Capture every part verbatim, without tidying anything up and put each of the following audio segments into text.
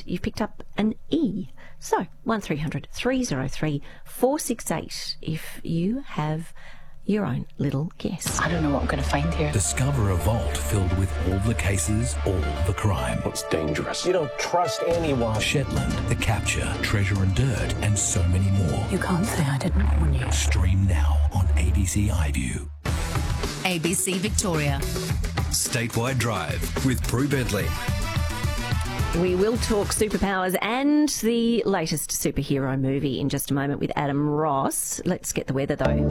you've picked up an E. So, one three hundred three oh three four six eight if you have your own little guess. I don't know what I'm going to find here. Discover a vault filled with all the cases, all the crime. It's dangerous. You don't trust anyone. Shetland, The Capture, Treasure and Dirt, and so many more. You can't say I didn't warn you. Stream now on A B C iView. A B C Victoria. Statewide Drive with Prue Bentley. We will talk superpowers and the latest superhero movie in just a moment with Adam Ross. Let's get the weather though.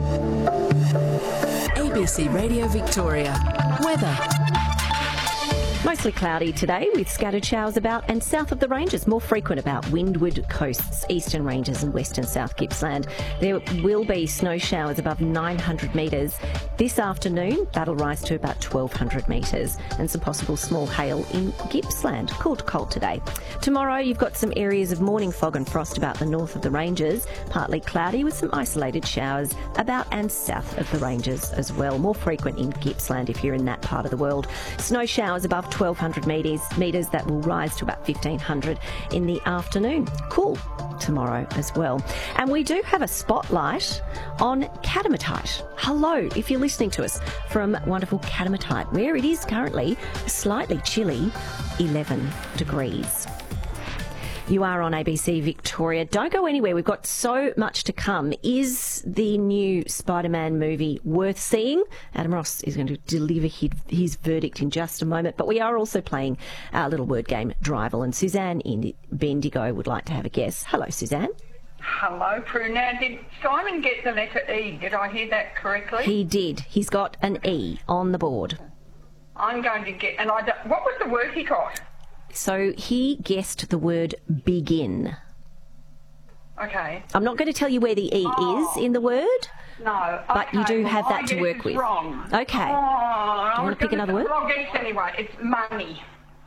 A B C Radio Victoria. Weather. Mostly cloudy today with scattered showers about, and south of the ranges more frequent about windward coasts, eastern ranges and western South Gippsland. There will be snow showers above nine hundred metres. This afternoon, that'll rise to about twelve hundred metres, and some possible small hail in Gippsland. Cool to cold today. Tomorrow, you've got some areas of morning fog and frost about the north of the ranges, partly cloudy with some isolated showers about and south of the ranges as well. More frequent in Gippsland if you're in that part of the world. Snow showers above twelve hundred metres, metres that will rise to about fifteen hundred in the afternoon. Cool tomorrow as well. And we do have a spotlight on Catamatite. Hello, if you're listening to us from wonderful Catamatite, where it is currently slightly chilly, eleven degrees. You are on A B C Victoria. Don't go anywhere. We've got so much to come. Is the new Spider-Man movie worth seeing? Adam Ross is going to deliver his, his verdict in just a moment. But we are also playing our little word game, Drival. And Suzanne in Bendigo would like to have a guess. Hello, Suzanne. Hello, Prue. Now, did Simon get the letter E? Did I hear that correctly? He did. He's got an E on the board. I'm going to get... And I don't, what was the word he got? So he guessed the word begin. Okay. I'm not going to tell you where the E oh, is in the word. No. But okay, you do well, have that I to work with. Wrong. Okay. Oh, do you want to pick another word? Well, I'll guess anyway. It's money.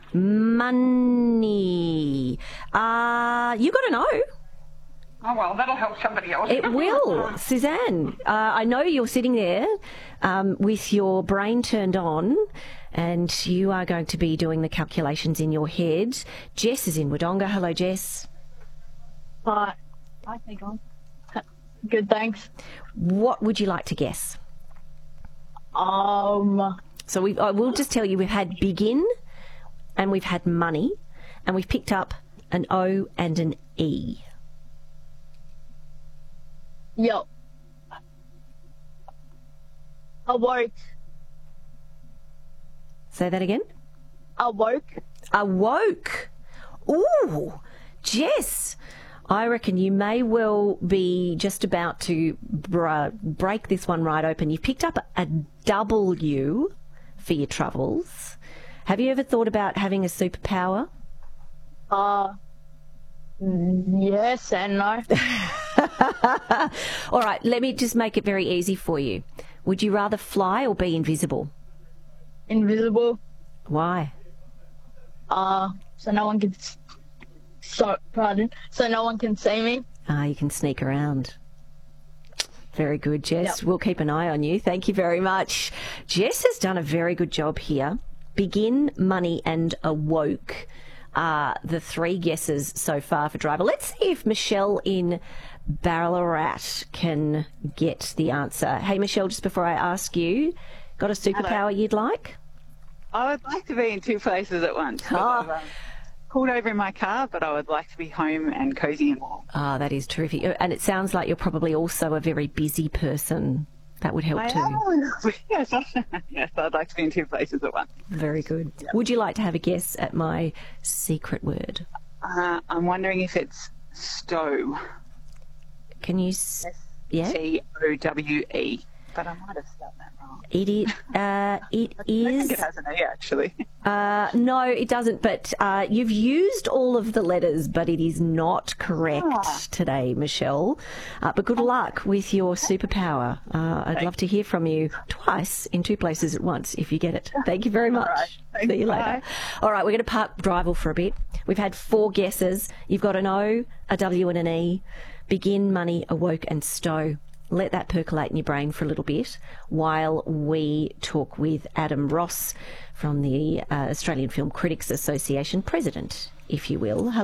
Money. Uh, you got to know. Oh, well, that'll help somebody else. It will. Suzanne, uh, I know you're sitting there um, with your brain turned on, and you are going to be doing the calculations in your head. Jess is in Wodonga. Hello, Jess. Hi. Hi, Egon. Good, thanks. What would you like to guess? Um. So we, I will just tell you we've had begin, and we've had money, and we've picked up an O and an E. Yep. Awoke. Say that again. Awoke. Awoke. Ooh, Jess. I reckon you may well be just about to br- break this one right open. You've picked up a W for your troubles. Have you ever thought about having a superpower? Uh, yes and no. All right, let me just make it very easy for you. Would you rather fly or be invisible? Invisible. Why? Uh, so no one can... So, pardon. So no one can see me. Ah, you can sneak around. Very good, Jess. Yep. We'll keep an eye on you. Thank you very much. Jess has done a very good job here. Begin, money and awoke are the three guesses so far for Driver. Let's see if Michelle in Ballarat can get the answer. Hey, Michelle, just before I ask you, got a superpower Hello. You'd like? I would like to be in two places at once. Oh. I've um, pulled over in my car, but I would like to be home and cosy and warm. Ah, oh, that is terrific. And it sounds like you're probably also a very busy person. That would help I too. am. Yes, yes, I'd like to be in two places at once. Very good. Yep. Would you like to have a guess at my secret word? Uh, I'm wondering if it's stow. Can you... S- yeah? T O W E. But I might have spelled that wrong. It is... Uh, it I is... think it has an E, actually. Uh, no, it doesn't. But uh, you've used all of the letters, but it is not correct Ah. today, Michelle. Uh, but good luck with your superpower. Uh, I'd love to hear from you twice in two places at once if you get it. Thank you very much. All right. Thanks. See you later. Bye. All right, we're going to park Drival for a bit. We've had four guesses. You've got an O, a W and an E. Begin, money, awoke and stow. Let that percolate in your brain for a little bit while we talk with Adam Ross from the uh, Australian Film Critics Association, president, if you will.